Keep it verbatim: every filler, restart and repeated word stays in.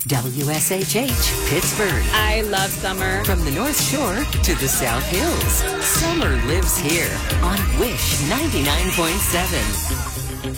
W S H H, Pittsburgh. I love summer. From the North Shore to the South Hills, summer lives here on Wish ninety-nine point seven.